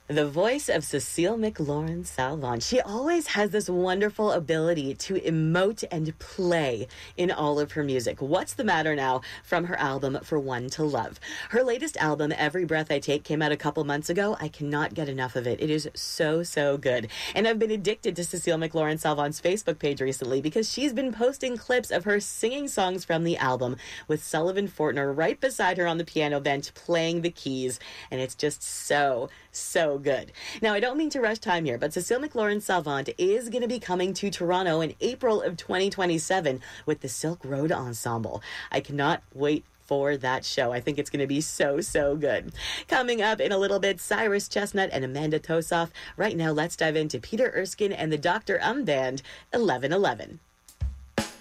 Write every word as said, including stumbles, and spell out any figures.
The voice of Cecile McLaurin Salvant. She always has this wonderful ability to emote and play in all of her music. What's the Matter Now from her album For One to Love. Her latest album, Every Breath I Take, came out a couple months ago. I cannot get enough of it. It is so, so good. And I've been addicted to Cecile McLaurin Salvant's Facebook page recently because she's been posting clips of her singing songs from the album with Sullivan Fortner right beside her on the piano bench playing the keys. And it's just so, so good. Now, I don't mean to rush time here, but Cecile McLaurin Salvant is going to be coming to Toronto in April of twenty twenty-seven with the Silk Road Ensemble. I cannot wait for that show. I think it's going to be so, so good. Coming up in a little bit, Cyrus Chestnut and Amanda Tosoff. Right now, let's dive into Peter Erskine and the Doctor Um Band, eleven eleven.